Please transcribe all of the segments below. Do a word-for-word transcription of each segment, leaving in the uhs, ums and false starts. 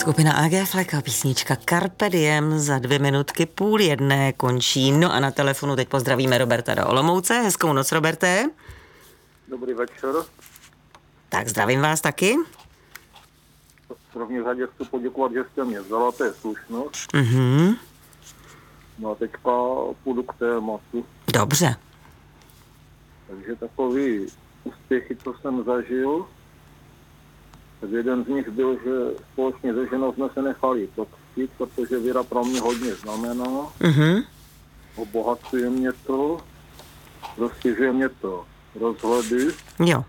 Skupina A G Flek a písnička Carpe Diem za dvě minutky půl jedné končí. No a na telefonu teď pozdravíme Roberta do Olomouce. Hezkou noc, Roberte. Dobrý večer. Tak zdravím vás taky. V první řadě chci poděkovat, že jste mě vzala, to je slušnost. Mhm. No a teďka půjdu k tématu. Dobře. Takže takový úspěchy, co jsem zažil, tak jeden z nich byl, že společně se ženou jsme se nechali pokřtít, protože víra pro mě hodně znamená. Mhm. Obohacuje mě to, rozšiřuje mě to rozhledy. Jo.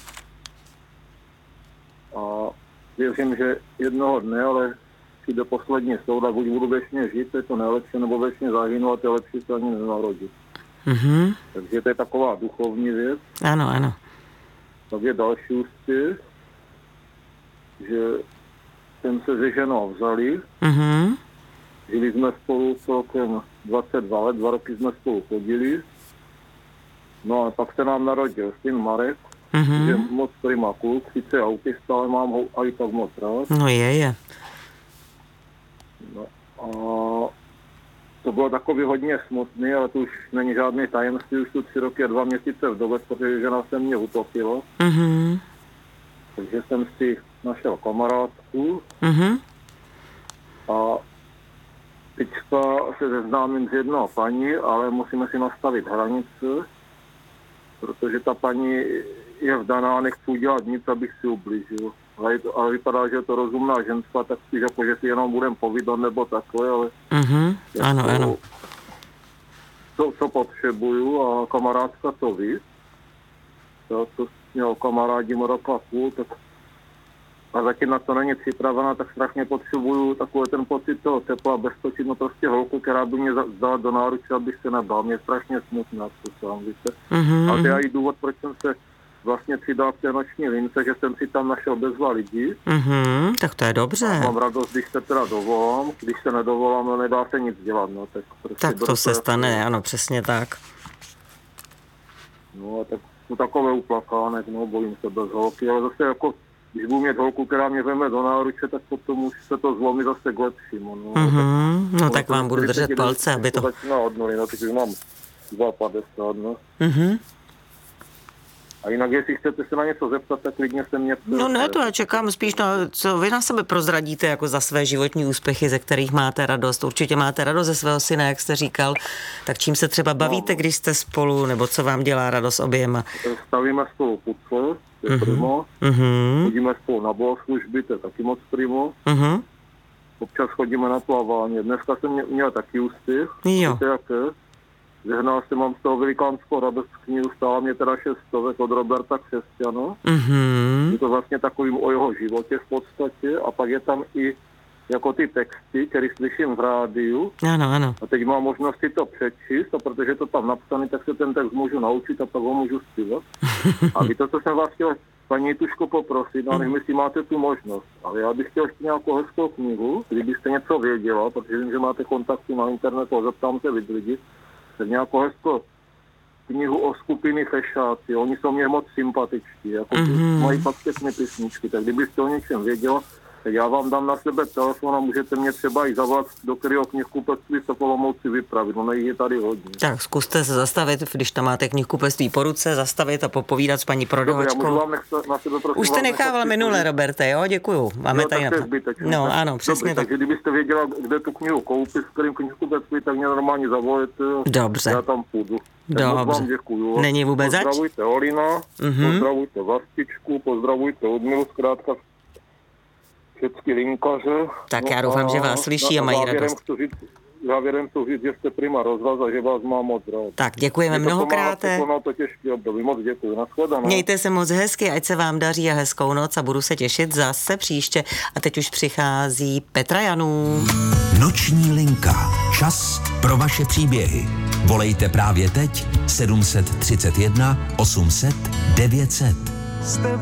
A věřím, že jednoho dne, ale přijde poslední soud a buď budu věčně žít, to je to nejlepší, nebo věčně zahynu a to je lepší se ani nenarodit. Mhm. Takže to je taková duchovní věc. Ano, ano. Tak je další úspěch, že jsem se se ženou vzali. Mhm. Žili jsme spolu celkem dvacet dva let, dva roky jsme spolu chodili. No a pak se nám narodil syn Marek, Mhm. že moc prima kluk, sice autista, ale mám ho aj tak moc rád. No je, je. No a to bylo takový hodně smutný, ale to už není žádný tajemství, už tu tři roky a dva měsíce v době, protože žena se mě utopila. Mhm. Takže jsem si našel kamarádku Mhm. a teďka se seznámím s jednou paní, ale musíme si nastavit hranice, protože ta paní je vdaná a nechci udělat nic, abych si ublížil. Ale, to, ale vypadá, že je to rozumná ženská, tak spíš jako, že si jenom budem povídat nebo takhle, ale... Mhm. Ano, jako, ano. To, co potřebuju a kamarádka to ví. To, to měl kamarádím rok a půl, tak a zatím na to není připravená, tak strašně potřebuju takový ten pocit toho tepla, bezpečí, no prostě holku, která by mě zdala do náruče, abych se nebál. Mě je strašně smutná, co sám víte. Mhm. A to je i důvod, proč jsem se vlastně přidal v té noční lince, že jsem si tam našel bezva lidí. Mhm. Tak to je dobře. A mám radost, když se teda dovolám, když se nedovolám, no nedá se nic dělat, no. Tak, prostě Tak to se stane, ano, přesně tak. No a tak jsou takové uplakánek, no, bojím se bez holky, ale zase jako, když budu mít holku, která mě veme do náruče, tak potom už se to zlomí zase k lepšímu, no. Mhm. No tak, tak vám budu držet palce, aby to... Začíná od nuly, no, teď už mám dva padesát, no. Mhm. A jinak, jestli chcete se na něco zeptat, tak klidně se mě... No ne, to já čekám spíš na, co vy na sebe prozradíte jako za své životní úspěchy, ze kterých máte radost. Určitě máte radost ze svého syna, jak jste říkal. Tak čím se třeba bavíte, když jste spolu, nebo co vám dělá radost oběma? Stavíme spolu pucle, to je Mhm. primo. Mhm. Chodíme spolu na bohoslužby, to je taky moc primo. Mhm. Občas chodíme na plavání. Dneska jsem mě, měl taky úspěch. Jo. Víte, jaké? Zehnal jsem, mám z toho velikánskou radost knihu, stála mě teda šest stovek od Roberta Křesťana. Mhm. Je to vlastně takovým o jeho životě v podstatě a pak je tam i jako ty texty, které slyším v rádiu. Ano, ano. A teď mám možnost si to přečíst a protože je to tam napsané, tak se ten text můžu naučit a pak ho můžu zpívat. A víte, co jsem vás chtěl, paní Tuško, poprosit, no, nevím, jestli máte tu možnost, ale já bych chtěl ještě nějakou hezkou knihu, kdybyste něco věděla, protože vím, že máte kontakty na internetu a zeptám se vy lidi, tak nějakou hezkou knihu o skupiny Fešáci. Oni jsou mě moc sympatičtí, jako mm-hmm. mají fakt pěkné písničky, tak kdybyste o něčem věděla, tak já vám dám na sebe telefon a můžete mě třeba i zavolat, do kterého knihkupectví se v Olomouci vypravit. Ono jich je tady hodně. Tak zkuste se zastavit, když tam máte knihkupectví po ruce, zastavit a popovídat s paní prodavačkou. Dobře, já vám nechce, na sebe, prosím, už jste nechával minule, Roberte, jo, děkuju. Máme jo, tady na to. No, tak, ano, přesně dobře, tak. Takže kdybyste věděla, kde tu knihu koupit, s kterým knihkupectví, tak mě normálně zavolejte. Dobře. Já tam půjdu. Dobře. Vám děkuju. Není vůbec zač. Pozdravujte Olina, Mhm. pozdravujte Vlastičku, pozdravujte Ludmilu, zkrátka všechny linkaře. Tak no já doufám, že vás slyší a mají radost. Chci říct, závěrem chci říct, že jste prima rozhlas a že vás mám moc rád. Tak děkujeme mnohokrát. Pomáhá to těžký období. Moc děkuji. Nashledanou. Mějte se moc hezky, ať se vám daří a hezkou noc a budu se těšit zase příště. A teď už přichází Petra Janů. Noční linka. Čas pro vaše příběhy. Volejte právě teď sedm set třicet jedna osm set devět set.